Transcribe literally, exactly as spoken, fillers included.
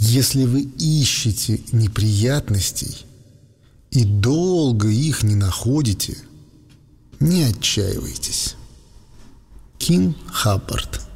Если вы ищете неприятностей и долго их не находите, не отчаивайтесь. Кин Хаббард.